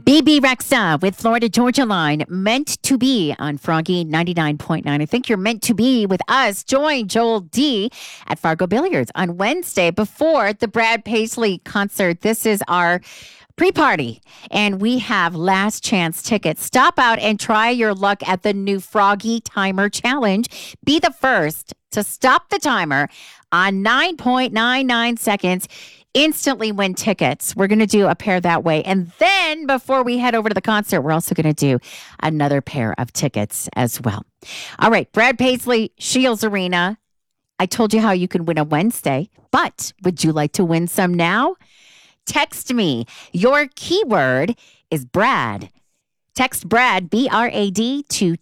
BB Rexa with Florida Georgia Line, meant to be on Froggy 99.9. I think you're meant to be with us. Join Joel D at Fargo Billiards on Wednesday before the Brad Paisley concert. This is our pre-party, and we have last chance tickets. Stop out and try your luck at the new Froggy Timer Challenge. Be the first to stop the timer on 9.99 seconds. Instantly win tickets. We're going to do a pair that way. And then before we head over to the concert, we're also going to do another pair of tickets as well. All right, Brad Paisley, Shields Arena. I told you how you can win a Wednesday, but would you like to win some now? Text me. Your keyword is Brad. Text Brad, B-R-A-D, to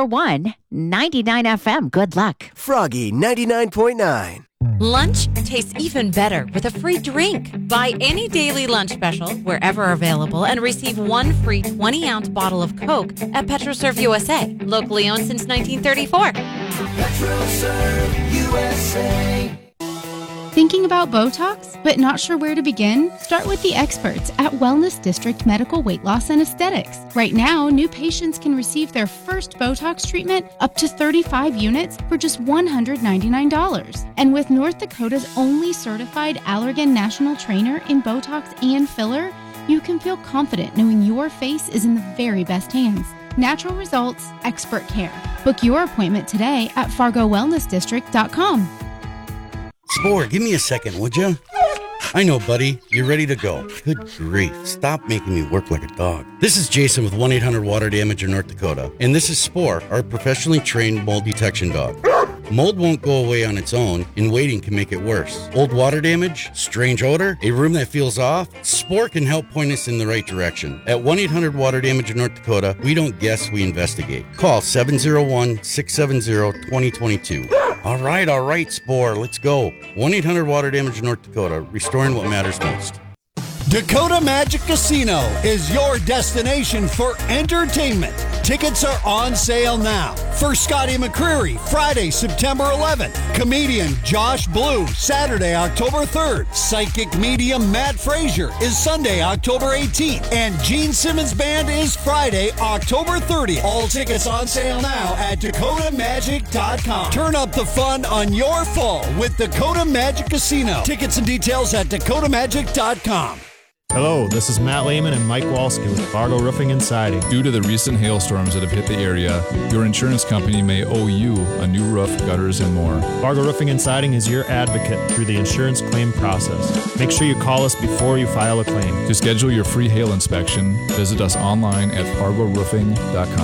241-99FM. Good luck. Froggy 99.9. Lunch tastes even better with a free drink. Buy any daily lunch special wherever available and receive one free 20-ounce bottle of Coke at PetroServe USA, locally owned since 1934. PetroServe USA. Thinking about Botox, but not sure where to begin? Start with the experts at Wellness District Medical Weight Loss and Aesthetics. Right now, new patients can receive their first Botox treatment up to 35 units for just $199. And with North Dakota's only certified Allergan National Trainer in Botox and filler, you can feel confident knowing your face is in the very best hands. Natural results, expert care. Book your appointment today at FargoWellnessDistrict.com. Spore, give me a second, would you? I know, buddy. You're ready to go. Good grief. Stop making me work like a dog. This is Jason with 1-800-WATER Damage in North Dakota. And this is Spore, our professionally trained mold detection dog. Mold won't go away on its own, and waiting can make it worse. Old water damage, strange odor, a room that feels off? Spore can help point us in the right direction. At 1-800-WATER Damage in North Dakota, we don't guess, we investigate. Call 701-670-2022. All right, Spore, let's go. 1-800-WATER Damage in North Dakota, restoring what matters most. Dakota Magic Casino is your destination for entertainment. Tickets are on sale now. For Scotty McCreery, Friday, September 11th. Comedian Josh Blue, Saturday, October 3rd. Psychic medium Matt Frazier is Sunday, October 18th. And Gene Simmons Band is Friday, October 30th. All tickets on sale now at DakotaMagic.com. Turn up the fun on your fall with Dakota Magic Casino. Tickets and details at DakotaMagic.com. Hello, this is Matt Lehman and Mike Walski with Fargo Roofing and Siding. Due to the recent hailstorms that have hit the area, your insurance company may owe you a new roof, gutters, and more. Fargo Roofing and Siding is your advocate through the insurance claim process. Make sure you call us before you file a claim. To schedule your free hail inspection, visit us online at fargoroofing.com.